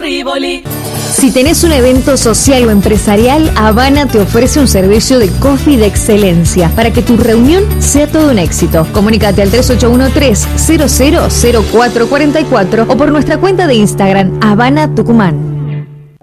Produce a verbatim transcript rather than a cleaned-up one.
Rivoli. Si tenés un evento social o empresarial, Habana te ofrece un servicio de coffee de excelencia para que tu reunión sea todo un éxito. Comunícate al tres ocho uno tres, cero cero cero cuatro cuatro cuatro o por nuestra cuenta de Instagram, Habana Tucumán.